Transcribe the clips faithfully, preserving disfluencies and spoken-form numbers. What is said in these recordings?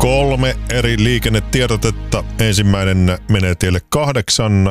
Kolme eri liikennetiedotetta. Ensimmäinen menee tielle kahdeksan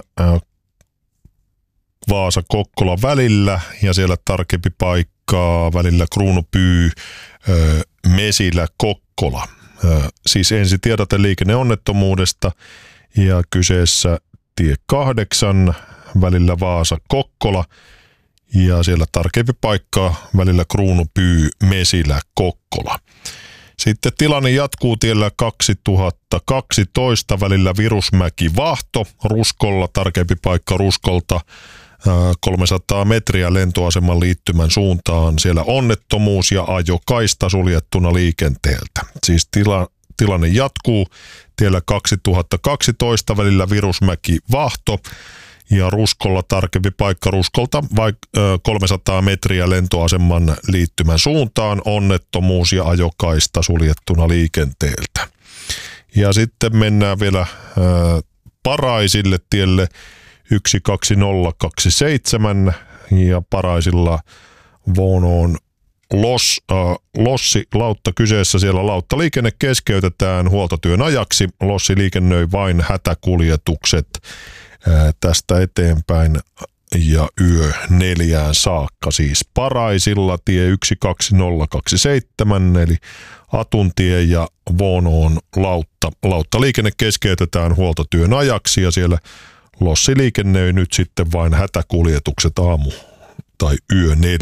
Vaasa-Kokkola välillä ja siellä tarkempi paikkaa välillä Kruunupyy, Mesilä, Kokkola. Siis ensi tiedote liikenneonnettomuudesta ja kyseessä tie kahdeksan välillä Vaasa-Kokkola ja siellä tarkempi paikkaa välillä Kruunupyy, Mesilä, Kokkola. Sitten tilanne jatkuu tiellä kaksituhattakaksitoista välillä Virusmäki-Vahto, Ruskolla tarkempi paikka Ruskolta kolmesataa metriä lentoaseman liittymän suuntaan. Siellä onnettomuus ja ajokaista suljettuna liikenteeltä. Siis tila, tilanne jatkuu tiellä kaksituhattakaksitoista välillä Virusmäki-Vahto ja Ruskolla tarkempi paikka Ruskolta vai kolmesataa metriä lentoaseman liittymän suuntaan, onnettomuus ja ajokaista suljettuna liikenteeltä. Ja sitten mennään vielä ää, Paraisille tielle yksi kaksi nolla kaksi seitsemän ja Paraisilla Vuonoon Los, äh, Lossi lautta kyseessä. Siellä lauttaliikenne keskeytetään huoltotyön ajaksi. Lossi liikennöi vain hätäkuljetukset äh, tästä eteenpäin ja yö neljään saakka. Siis Paraisilla tie yksi kaksi nolla kaksi seitsemän eli Atuntie ja Vuonoon lautta. Lauttaliikenne keskeytetään huoltotyön ajaksi ja siellä Lossi liikennöi nyt sitten vain hätäkuljetukset aamu tai yö neljä.